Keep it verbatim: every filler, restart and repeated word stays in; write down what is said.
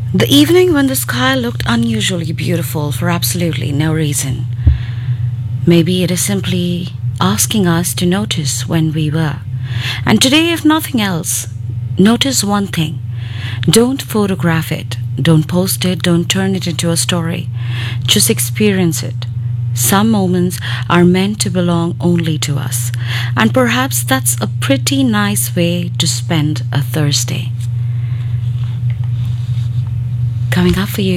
The evening when the sky looked unusually beautiful for absolutely no reason. Maybe it is simply asking us to notice when we were. And today, if nothing else, notice one thing. Don't photograph it, don't post it, don't turn it into a story. Just experience it. Some moments are meant to belong only to us. And perhaps that's a pretty nice way to spend a Thursday. Coming up for you.